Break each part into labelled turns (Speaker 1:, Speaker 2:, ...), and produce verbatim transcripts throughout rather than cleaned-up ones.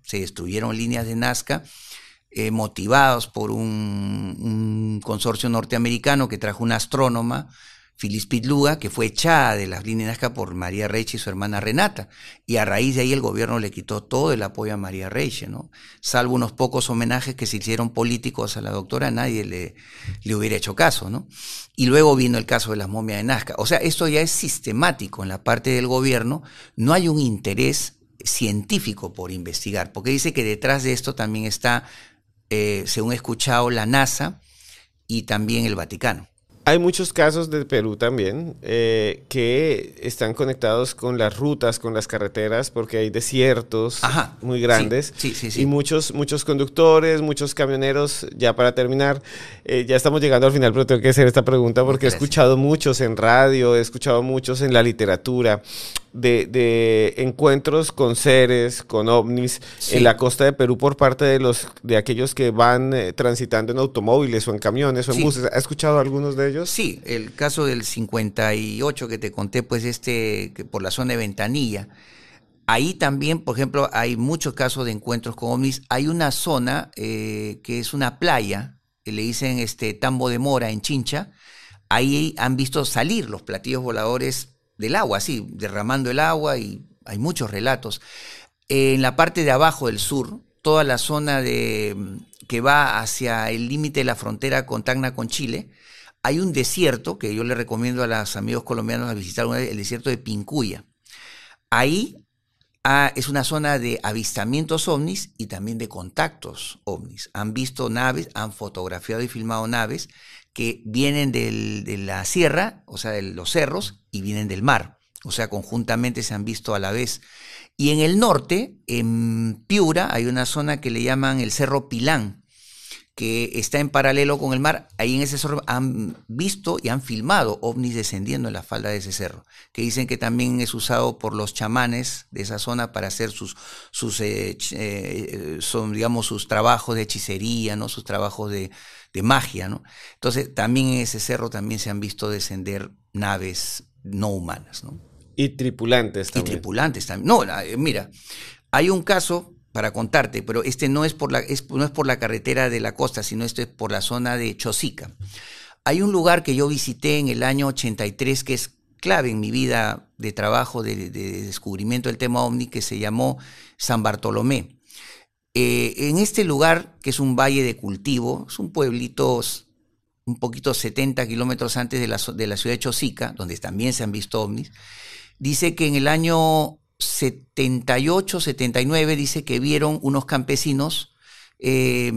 Speaker 1: se destruyeron líneas de Nazca, eh, motivados por un, un consorcio norteamericano que trajo una astrónoma, Phyllis Pitluga, que fue echada de las líneas de Nazca por María Reiche y su hermana Renata, y a raíz de ahí el gobierno le quitó todo el apoyo a María Reiche, ¿no? Salvo unos pocos homenajes que se hicieron políticos a la doctora, nadie le, le hubiera hecho caso, ¿no? Y luego vino el caso de las momias de Nazca. O sea, esto ya es sistemático en la parte del gobierno, no hay un interés científico por investigar, porque dice que detrás de esto también está, eh, según he escuchado, la NASA y también el Vaticano.
Speaker 2: Hay muchos casos de Perú también eh, que están conectados con las rutas, con las carreteras, porque hay desiertos Ajá, muy grandes
Speaker 1: sí, sí, sí, sí.
Speaker 2: y muchos, muchos conductores, muchos camioneros. Ya para terminar, eh, ya estamos llegando al final, pero tengo que hacer esta pregunta porque he escuchado muchos en radio, he escuchado muchos en la literatura de, de encuentros con seres, con ovnis sí. en la costa de Perú por parte de los de aquellos que van eh, transitando en automóviles o en camiones o en sí. buses. ¿Ha escuchado algunos de ellos?
Speaker 1: Sí, el caso del cincuenta y ocho que te conté, pues este, que por la zona de Ventanilla. Ahí también, por ejemplo, hay muchos casos de encuentros con ovnis. Hay una zona eh, que es una playa, que le dicen este Tambo de Mora en Chincha. Ahí han visto salir los platillos voladores del agua, así, derramando el agua, y hay muchos relatos. En la parte de abajo del sur, toda la zona de que va hacia el límite de la frontera con Tacna con Chile, hay un desierto que yo le recomiendo a los amigos colombianos a visitar, el desierto de Pincuya. Ahí ah, es una zona de avistamientos ovnis y también de contactos ovnis. Han visto naves, han fotografiado y filmado naves que vienen del, de la sierra, o sea, de los cerros, y vienen del mar. O sea, conjuntamente se han visto a la vez. Y en el norte, en Piura, hay una zona que le llaman el Cerro Pilán, que está en paralelo con el mar. Ahí en ese cerro han visto y han filmado ovnis descendiendo en la falda de ese cerro, que dicen que también es usado por los chamanes de esa zona para hacer sus, sus eh, eh, son, digamos, sus trabajos de hechicería, ¿no? Sus trabajos de, de magia, ¿no? Entonces, también en ese cerro también se han visto descender naves no humanas, ¿no?
Speaker 2: Y tripulantes también.
Speaker 1: Y tripulantes también. No, mira, hay un caso para contarte, pero este no es por la es, no es por la carretera de la costa, sino esto es por la zona de Chosica. Hay un lugar que yo visité en el año ochenta y tres que es clave en mi vida de trabajo, de, de descubrimiento del tema ovni, que se llamó San Bartolomé. Eh, en este lugar, que es un valle de cultivo, es un pueblito un poquito setenta kilómetros antes de la, de la ciudad de Chosica, donde también se han visto ovnis, dice que en el año setenta y ocho, setenta y nueve, dice que vieron unos campesinos, eh,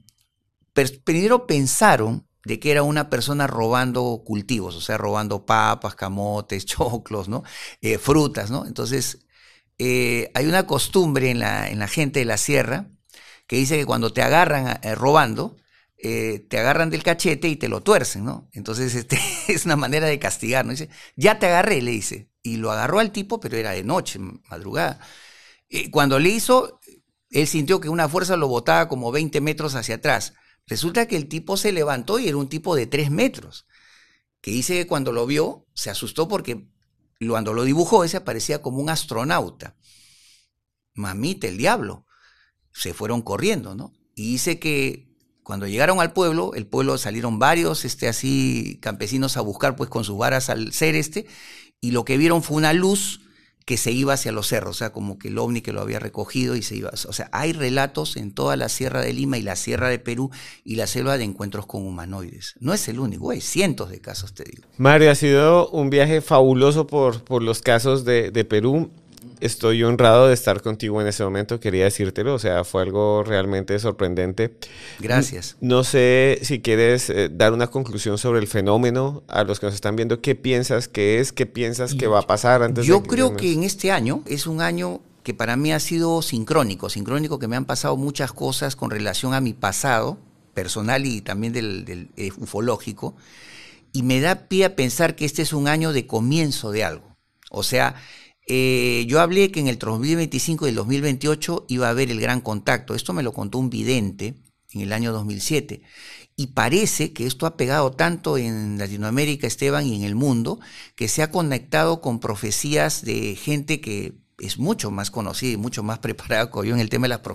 Speaker 1: primero pensaron de que era una persona robando cultivos, o sea, robando papas, camotes, choclos, ¿no? Eh, frutas, ¿no? Entonces, eh, hay una costumbre en la, en la gente de la sierra que dice que cuando te agarran eh, robando, eh, te agarran del cachete y te lo tuercen, ¿no? Entonces, este, es una manera de castigar, ¿no? Dice, ya te agarré, le dice. Y lo agarró al tipo, pero era de noche, madrugada. Eh, cuando le hizo, él sintió que una fuerza lo botaba como veinte metros hacia atrás. Resulta que el tipo se levantó y era un tipo de tres metros. Que dice que cuando lo vio, se asustó porque cuando lo dibujó, ese parecía como un astronauta. Mamita, el diablo. Se fueron corriendo, ¿no? Y dice que cuando llegaron al pueblo, el pueblo salieron varios este, así campesinos a buscar pues con sus varas al ser este, y lo que vieron fue una luz que se iba hacia los cerros, o sea, como que el ovni que lo había recogido y se iba. O sea, hay relatos en toda la Sierra de Lima y la Sierra de Perú y la selva de encuentros con humanoides. No es el único, hay cientos de casos, te digo.
Speaker 2: Mario, ha sido un viaje fabuloso por, por los casos de, de Perú. Estoy honrado de estar contigo en ese momento, quería decírtelo, o sea, fue algo realmente sorprendente.
Speaker 1: Gracias.
Speaker 2: No sé si quieres eh, dar una conclusión sobre el fenómeno a los que nos están viendo. ¿Qué piensas que es? ¿Qué piensas que va a pasar antes
Speaker 1: Yo
Speaker 2: de
Speaker 1: creo que, que en este año es un año que para mí ha sido sincrónico, sincrónico que me han pasado muchas cosas con relación a mi pasado personal y también del, del eh, ufológico, y me da pie a pensar que este es un año de comienzo de algo. O sea, Eh, yo hablé que en el dos mil veinticinco y el dos mil veintiocho iba a haber el gran contacto. Esto me lo contó un vidente en el año dos mil siete. Y parece que esto ha pegado tanto en Latinoamérica, Esteban, y en el mundo, que se ha conectado con profecías de gente que es mucho más conocida y mucho más preparada que yo en el tema de las profecías.